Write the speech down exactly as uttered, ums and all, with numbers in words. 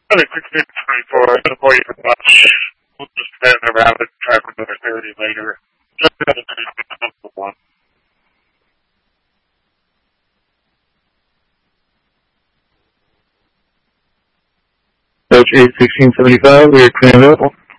Another sixteen twenty-four, I'm going to call you for lunch. We'll just stand around and try for another thirty later. Just another one. Coach eight sixteen seventy-five, we are clearing up.